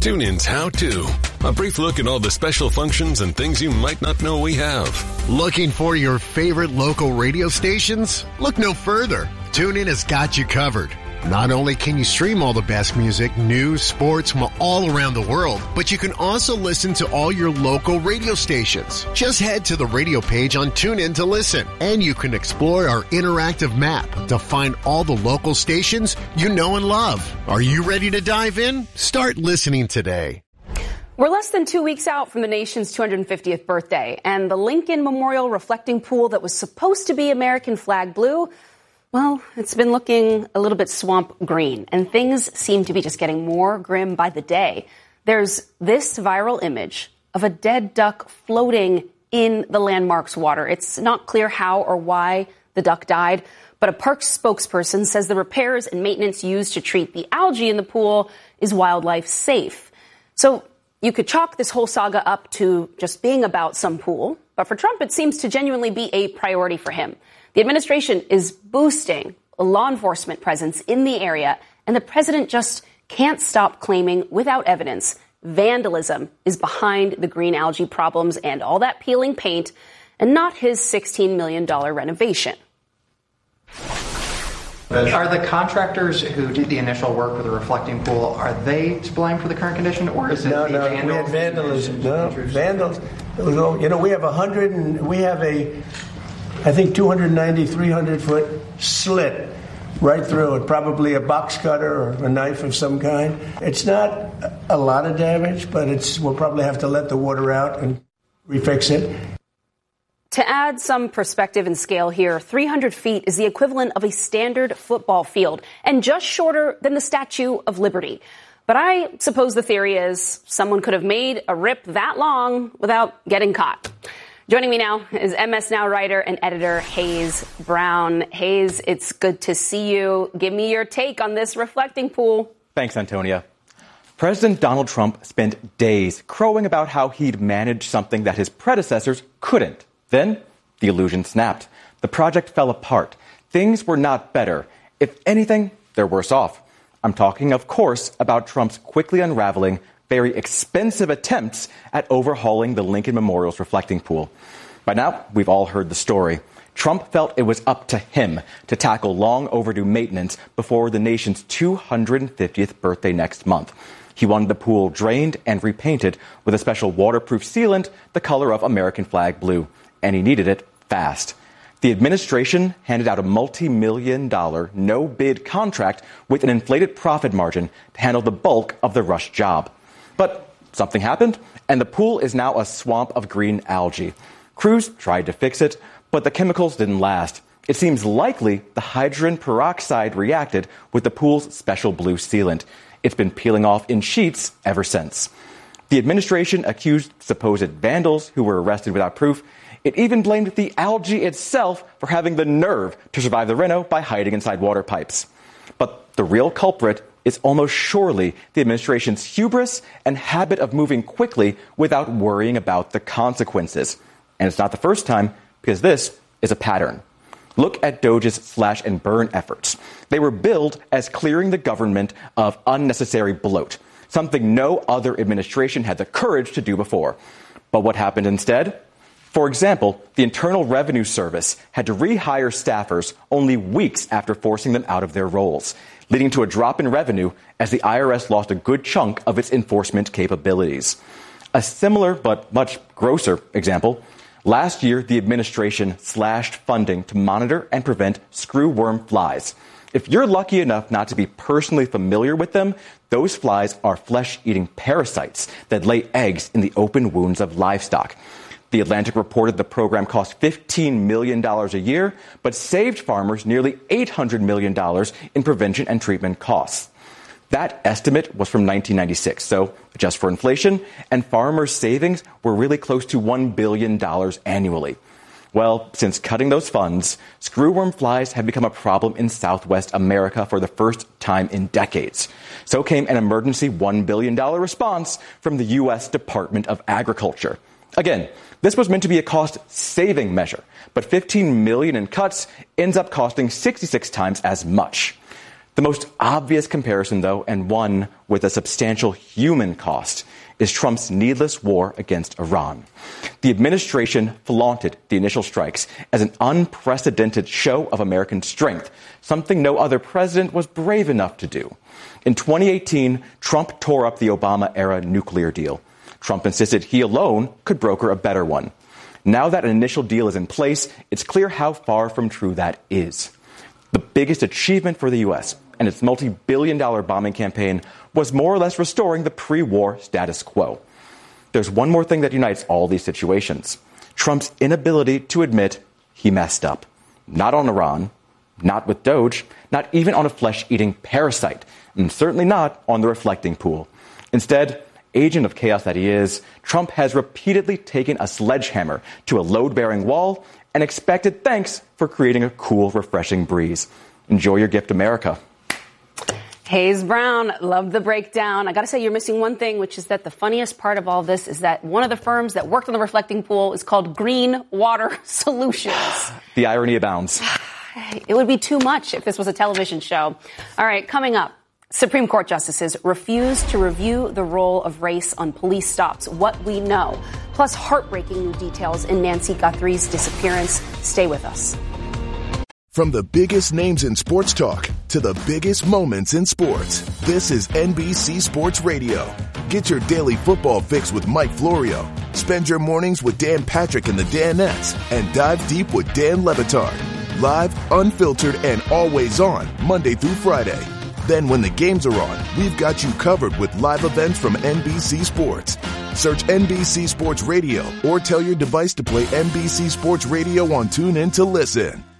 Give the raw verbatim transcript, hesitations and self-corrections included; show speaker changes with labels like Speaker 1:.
Speaker 1: TuneIn's How To. A brief look at all the special functions and things you might not know we have.
Speaker 2: Looking for your favorite local radio stations? Look no further. TuneIn has got you covered. Not only can you stream all the best music, news, sports from all around the world, but you can also listen to all your local radio stations. Just head to the radio page on TuneIn to listen, and you can explore our interactive map to find all the local stations you know and love. Are you ready to dive in? Start listening today.
Speaker 3: We're less than two weeks out from the nation's two hundred fiftieth birthday, and the Lincoln Memorial reflecting pool that was supposed to be American flag blue, well, it's been looking a little bit swamp green, and things seem to be just getting more grim by the day. There's this viral image of a dead duck floating in the landmark's water. It's not clear how or why the duck died, but a park spokesperson says the repairs and maintenance used to treat the algae in the pool is wildlife safe. So you could chalk this whole saga up to just being about some pool, but for Trump, it seems to genuinely be a priority for him. The administration is boosting a law enforcement presence in the area, and the president just can't stop claiming without evidence vandalism is behind the green algae problems and all that peeling paint, and not his sixteen million dollars renovation.
Speaker 4: Are the contractors who did the initial work with the reflecting pool, are they to blame for the current condition, or is it
Speaker 5: no,
Speaker 4: the
Speaker 5: no,
Speaker 4: vandals?
Speaker 5: We had vandalism. No, vandals. You know, we have a hundred and we have a, I think, two ninety, three hundred foot slit right through it, probably a box cutter or a knife of some kind. It's not a lot of damage, but it's we'll probably have to let the water out and refix it.
Speaker 3: To add some perspective and scale here, three hundred feet is the equivalent of a standard football field and just shorter than the Statue of Liberty. But I suppose the theory is someone could have made a rip that long without getting caught. Joining me now is M S Now writer and editor Hayes Brown. Hayes, it's good to see you. Give me your take on this reflecting pool.
Speaker 6: Thanks, Antonia. President Donald Trump spent days crowing about how he'd managed something that his predecessors couldn't. Then the illusion snapped. The project fell apart. Things were not better. If anything, they're worse off. I'm talking, of course, about Trump's quickly unraveling, very expensive attempts at overhauling the Lincoln Memorial's reflecting pool. By now, we've all heard the story. Trump felt it was up to him to tackle long overdue maintenance before the nation's two hundred fiftieth birthday next month. He wanted the pool drained and repainted with a special waterproof sealant the color of American flag blue. And he needed it fast. The administration handed out a multi-million dollar no-bid contract with an inflated profit margin to handle the bulk of the rush job. But something happened, and the pool is now a swamp of green algae. Crews tried to fix it, but the chemicals didn't last. It seems likely the hydrogen peroxide reacted with the pool's special blue sealant. It's been peeling off in sheets ever since. The administration accused supposed vandals who were arrested without proof. It even blamed the algae itself for having the nerve to survive the reno by hiding inside water pipes. But the real culprit is almost surely the administration's hubris and habit of moving quickly without worrying about the consequences. And it's not the first time, because this is a pattern. Look at DOJ's slash and burn efforts. They were billed as clearing the government of unnecessary bloat, something no other administration had the courage to do before. But what happened instead? For example, the Internal Revenue Service had to rehire staffers only weeks after forcing them out of their roles, leading to a drop in revenue as the I R S lost a good chunk of its enforcement capabilities. A similar but much grosser example, last year the administration slashed funding to monitor and prevent screwworm flies. If you're lucky enough not to be personally familiar with them, those flies are flesh-eating parasites that lay eggs in the open wounds of livestock. The Atlantic reported the program cost fifteen million dollars a year, but saved farmers nearly eight hundred million dollars in prevention and treatment costs. That estimate was from nineteen ninety-six, so adjust for inflation, and farmers' savings were really close to one billion dollars annually. Well, since cutting those funds, screwworm flies have become a problem in Southwest America for the first time in decades. So came an emergency one billion dollars response from the U S Department of Agriculture. Again, this was meant to be a cost-saving measure, but fifteen million dollars in cuts ends up costing sixty-six times as much. The most obvious comparison, though, and one with a substantial human cost, is Trump's needless war against Iran. The administration flaunted the initial strikes as an unprecedented show of American strength, something no other president was brave enough to do. In twenty eighteen, Trump tore up the Obama-era nuclear deal. Trump insisted he alone could broker a better one. Now that an initial deal is in place, it's clear how far from true that is. The biggest achievement for the U S and its multi-billion dollar bombing campaign was more or less restoring the pre-war status quo. There's one more thing that unites all these situations: Trump's inability to admit he messed up. Not on Iran, not with Doge, not even on a flesh-eating parasite, and certainly not on the reflecting pool. Instead, agent of chaos that he is, Trump has repeatedly taken a sledgehammer to a load-bearing wall and expected thanks for creating a cool, refreshing breeze. Enjoy your gift, America.
Speaker 3: Hayes Brown, love the breakdown. I got to say, you're missing one thing, which is that the funniest part of all this is that one of the firms that worked on the reflecting pool is called Green Water Solutions.
Speaker 6: The irony abounds.
Speaker 3: It would be too much if this was a television show. All right, coming up, Supreme Court justices refuse to review the role of race on police stops. What we know, plus heartbreaking new details in Nancy Guthrie's disappearance. Stay with us.
Speaker 7: From the biggest names in sports talk to the biggest moments in sports, this is N B C Sports Radio. Get your daily football fix with Mike Florio. Spend your mornings with Dan Patrick and the Danettes, and dive deep with Dan Le Batard. Live, unfiltered, and always on, Monday through Friday. Then when the games are on, we've got you covered with live events from N B C Sports. Search N B C Sports Radio or tell your device to play N B C Sports Radio on TuneIn to listen.